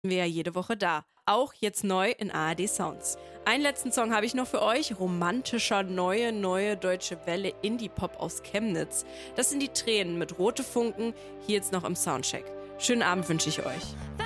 wir ja jede Woche da. Auch jetzt neu in ARD Sounds. Einen letzten Song habe ich noch für euch. Romantischer, neue deutsche Welle Indie-Pop aus Chemnitz. Das sind die Tränen mit Rote Funken, hier jetzt noch im Soundcheck. Schönen Abend wünsche ich euch.